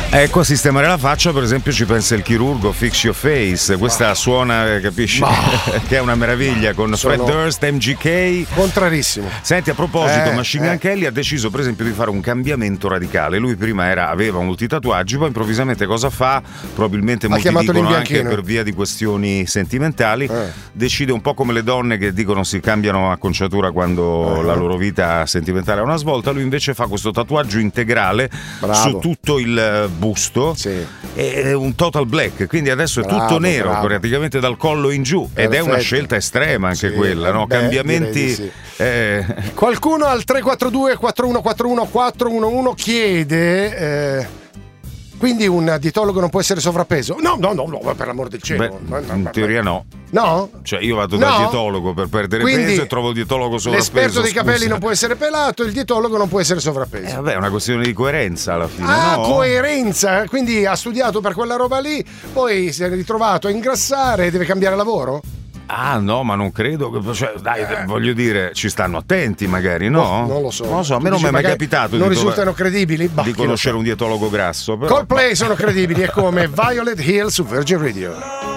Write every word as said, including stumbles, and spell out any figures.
Ecco, a sistemare la faccia, per esempio, ci pensa il chirurgo Fix Your Face. Questa suona, capisci? Che è una meraviglia con Fred Durst, M G K. Contrarissimo. Senti, a proposito, eh, Machine Gun eh. Kelly ha deciso, per esempio, di fare un cambiamento radicale. Lui prima era, aveva molti tatuaggi, poi improvvisamente cosa fa? Probabilmente Ha molti chiamato dicono anche l'imbianchino. per via di questioni sentimentali. Eh. Decide un po' come le donne che dicono si cambiano acconciatura quando Eh. la loro vita sentimentale ha una svolta. Lui invece fa questo tatuaggio integrale Bravo. su tutto il busto. Sì. È un total black, quindi adesso è Bravo, tutto nero, bravo. praticamente dal collo in giù. Ed è una Perfetto. scelta estrema anche Sì, quella, no? beh, Cambiamenti. direi di sì. eh, Qualcuno al tre quattro due quattro uno quattro uno quattro uno uno chiede eh, quindi un dietologo non può essere sovrappeso? No, no, no, no, per l'amor del cielo. beh, in teoria no. No? Cioè io vado dal No? dietologo per perdere Quindi peso e trovo il dietologo sovrappeso. L'esperto dei scusa. capelli non può essere pelato, il dietologo non può essere sovrappeso. Eh, vabbè, è una questione di coerenza alla fine. Ah, no? coerenza, quindi ha studiato per quella roba lì, poi si è ritrovato a ingrassare e deve cambiare lavoro? Ah no, ma non credo che, cioè, dai, Eh. voglio dire, ci stanno attenti magari, no? Oh, non lo so. Non lo so, a me Tu non dici mi è mai magari capitato non di, risultano credibili? Bah, di chi lo conoscere sa. un dietologo grasso. Però, Coldplay sono credibili, è come Violet Hill su Virgin Radio.